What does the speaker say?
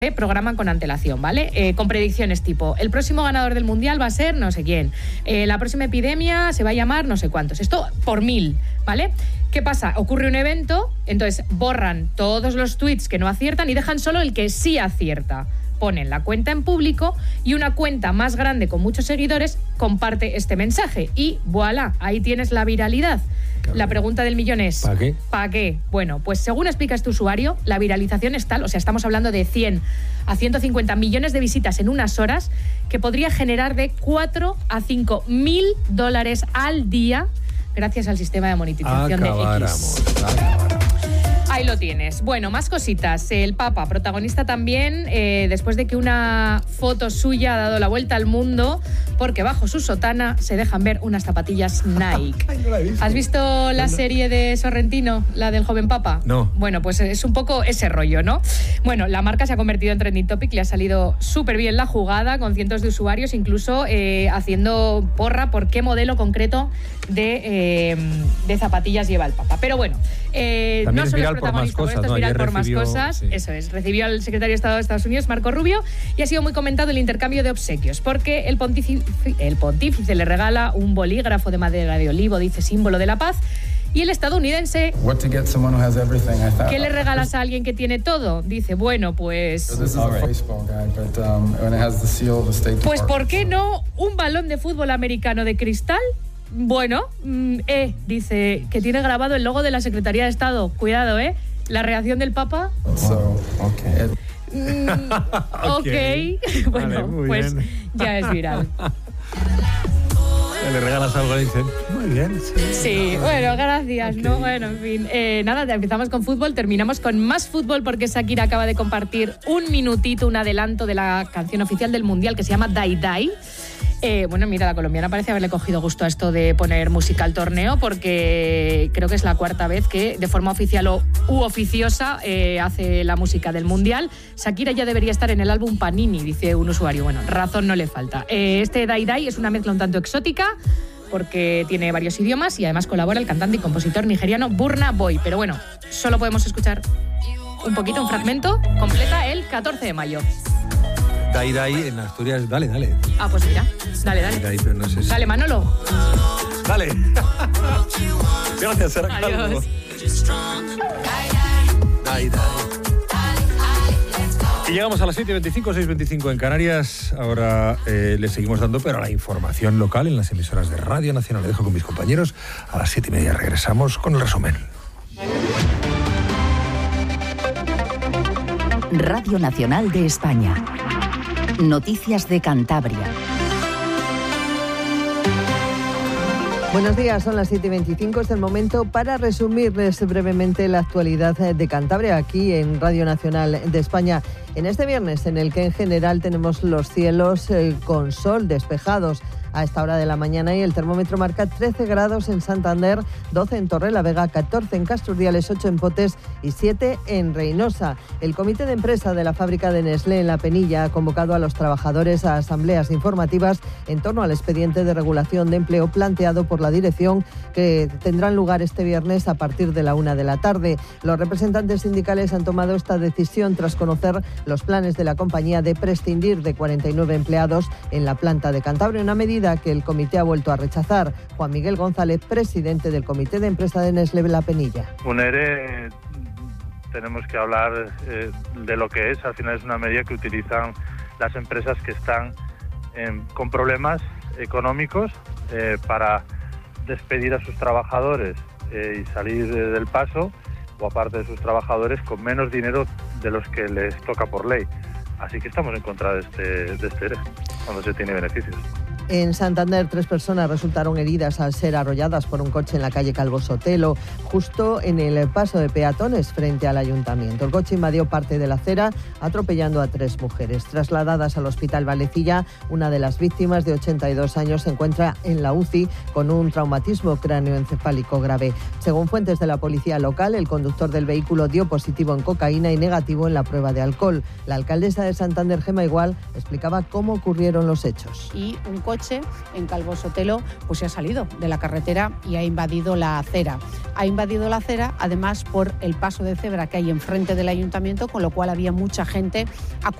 Programan con antelación, ¿vale? Con predicciones tipo, el próximo ganador del Mundial va a ser no sé quién, la próxima epidemia se va a llamar no sé cuántos. Esto por 1000, ¿vale? ¿Qué pasa? Ocurre un evento, entonces borran todos los tweets que no aciertan y dejan solo el que sí acierta. Ponen la cuenta en público y una cuenta más grande con muchos seguidores comparte este mensaje y voilà, ahí tienes la viralidad. Claro. La pregunta del millón es ¿para qué? ¿Para qué? Bueno, pues según explica este usuario, la viralización es tal, o sea, estamos hablando de 100 a 150 millones de visitas en unas horas, que podría generar de 4 a 5 mil dólares al día gracias al sistema de monetización de X. Ahí lo tienes. Bueno, más cositas. El Papa, protagonista también, después de que una foto suya ha dado la vuelta al mundo, porque bajo su sotana se dejan ver unas zapatillas Nike. Ay, no la he visto. ¿Has visto la serie de Sorrentino, la del joven Papa? No. Bueno, pues es un poco ese rollo, ¿no? Bueno, la marca se ha convertido en trending topic, le ha salido súper bien la jugada, con cientos de usuarios, incluso haciendo porra por qué modelo concreto de zapatillas lleva el Papa. Pero bueno, no solo es protagonista, esto es viral por más cosas. Sí. Eso es, recibió al secretario de Estado de Estados Unidos, Marco Rubio, y ha sido muy comentado el intercambio de obsequios, porque el pontífice le regala un bolígrafo de madera de olivo, dice símbolo de la paz, y el estadounidense, ¿qué le regalas a alguien que tiene todo? Dice, bueno, pues ¿por qué no un balón de fútbol americano de cristal? Bueno, dice que tiene grabado el logo de la Secretaría de Estado. Cuidado, la reacción del Papa. Ok. Bueno, vale, pues bien. Ya es viral. Le regalas algo y dicen, muy bien. Sí, bueno, gracias. Okay. No, bueno, en fin. Nada, empezamos con fútbol, terminamos con más fútbol porque Shakira acaba de compartir un minutito, un adelanto de la canción oficial del Mundial que se llama Dai Dai. Bueno, mira, la colombiana parece haberle cogido gusto a esto de poner música al torneo, porque creo que es la cuarta vez que de forma oficial u oficiosa hace la música del Mundial. Shakira ya debería estar en el álbum Panini, dice un usuario. Bueno, razón no le falta. Este Dai Dai es una mezcla un tanto exótica, porque tiene varios idiomas y además colabora el cantante y compositor nigeriano Burna Boy. Pero bueno, solo podemos escuchar un poquito, un fragmento, completa el 14 de mayo. Dai Dai en Asturias, dale. Ah, pues mira, dale. Dai, pero no sé si... Dale, Manolo. Dale. Gracias, Sara Calvo. Adiós. Dai Dai. Y llegamos a las 7:25, 6:25 en Canarias. Ahora le seguimos dando, pero a la información local en las emisoras de Radio Nacional. Le dejo con mis compañeros. A las 7:30 regresamos con el resumen. Radio Nacional de España. Noticias de Cantabria. Buenos días, son las 7:25, es el momento para resumirles brevemente la actualidad de Cantabria aquí en Radio Nacional de España. En este viernes, en el que en general tenemos los cielos con sol, despejados a esta hora de la mañana, y el termómetro marca 13 grados en Santander, 12 en Torrelavega, 14 en Casturdiales, 8 en Potes y 7 en Reynosa. El comité de empresa de la fábrica de Nestlé en La Penilla ha convocado a los trabajadores a asambleas informativas en torno al expediente de regulación de empleo planteado por la dirección, que tendrán lugar este viernes a partir de la 1 de la tarde. Los representantes sindicales han tomado esta decisión tras conocer los planes de la compañía de prescindir de 49 empleados en la planta de Cantabria, una medida que el comité ha vuelto a rechazar. Juan Miguel González, presidente del comité de empresa de Nestlé La Penilla. Un ERE, tenemos que hablar de lo que es. Al final es una medida que utilizan las empresas que están con problemas económicos para despedir a sus trabajadores y salir del paso, o aparte de sus trabajadores, con menos dinero de los que les toca por ley. Así que estamos en contra de este ERE, cuando se tiene beneficios. En Santander, 3 personas resultaron heridas al ser arrolladas por un coche en la calle Calvo Sotelo, justo en el paso de peatones frente al ayuntamiento. El coche invadió parte de la acera, atropellando a 3 mujeres. Trasladadas al hospital Valecilla, una de las víctimas, de 82 años, se encuentra en la UCI con un traumatismo cráneoencefálico grave. Según fuentes de la policía local, el conductor del vehículo dio positivo en cocaína y negativo en la prueba de alcohol. La alcaldesa de Santander, Gemma Igual, explicaba cómo ocurrieron los hechos. Y un coche coche en Calvo Sotelo pues se ha salido de la carretera y ha invadido la acera. Ha invadido la acera además por el paso de cebra que hay enfrente del ayuntamiento, con lo cual había mucha gente